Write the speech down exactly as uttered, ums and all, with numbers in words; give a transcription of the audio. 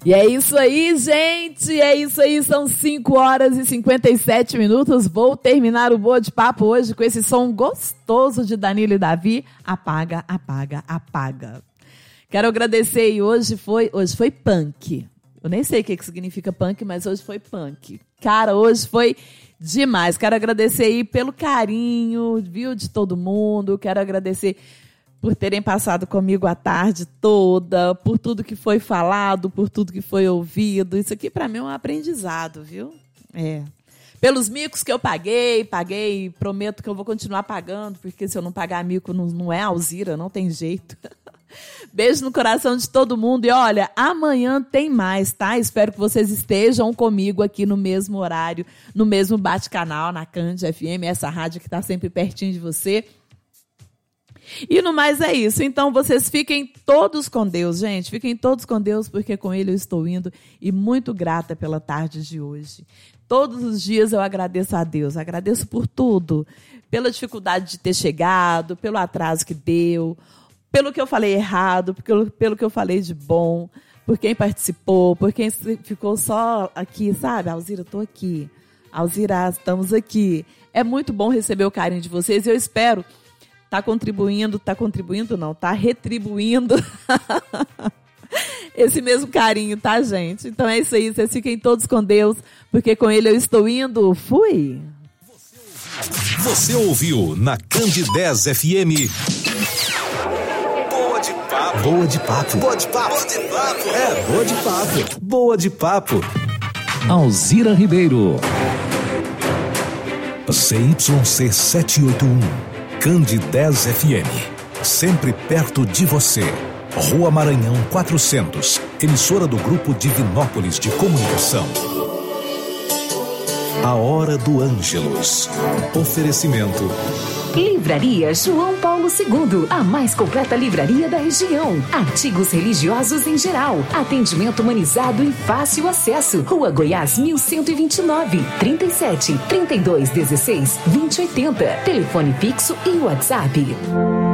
E é isso aí, gente, é isso aí, são cinco horas e cinquenta e sete minutos, vou terminar o Boa de Papo hoje com esse som gostoso de Danilo e Davi, apaga, apaga, apaga. Quero agradecer e hoje foi, hoje foi punk, eu nem sei o que, que significa punk, mas hoje foi punk. Cara, hoje foi demais, quero agradecer aí pelo carinho, viu, de todo mundo, quero agradecer por terem passado comigo a tarde toda, por tudo que foi falado, por tudo que foi ouvido. Isso aqui para mim é um aprendizado, viu? É. Pelos micos que eu paguei, paguei, prometo que eu vou continuar pagando, porque se eu não pagar mico não, não é Alzira, não tem jeito. Beijo no coração de todo mundo e olha, amanhã tem mais, tá? Espero que vocês estejam comigo aqui no mesmo horário, no mesmo bate-canal, na Cand F M, essa rádio que está sempre pertinho de você. E no mais é isso, então vocês fiquem todos com Deus, gente, fiquem todos com Deus, porque com Ele eu estou indo e muito grata pela tarde de hoje. Todos os dias eu agradeço a Deus, agradeço por tudo, pela dificuldade de ter chegado, pelo atraso que deu, pelo que eu falei errado, pelo, pelo que eu falei de bom, por quem participou, por quem ficou só aqui, sabe? Alzira, estou aqui, Alzira, estamos aqui. É muito bom receber o carinho de vocês e eu espero tá contribuindo, tá contribuindo não, tá retribuindo esse mesmo carinho, tá, gente? Então é isso aí, vocês fiquem todos com Deus, porque com Ele eu estou indo. Fui! Você ouviu na Cand dez F M Boa de Papo. Boa de Papo. Boa de Papo. Boa de Papo. É, Boa de Papo. Boa de Papo. Alzira Ribeiro. C Y C setecentos e oitenta e um. Cand dez F M, sempre perto de você. Rua Maranhão quatrocentos, emissora do Grupo Divinópolis de Comunicação. A Hora do Ângelus. Oferecimento. Livraria João Paulo segundo, a mais completa livraria da região. Artigos religiosos em geral. Atendimento humanizado e fácil acesso. Rua Goiás mil cento e vinte e nove, trinta e sete, trinta e dois, dezesseis, vinte e oitenta. Telefone fixo e WhatsApp.